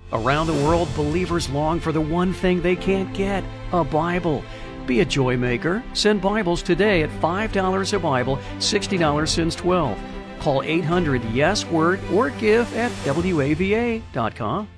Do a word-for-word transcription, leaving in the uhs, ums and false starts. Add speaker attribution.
Speaker 1: Around the world, believers long for the one thing they can't get, a Bible. Be a joy maker. Send Bibles today at five dollars a Bible, sixty dollars since twelve. Call eight hundred YES WORD or give at W A V A dot com.